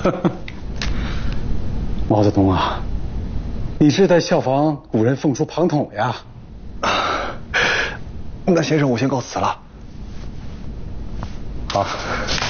毛泽东啊，你是在效仿古人奉叔庞统呀？ 那先生，我先告辞了。 好。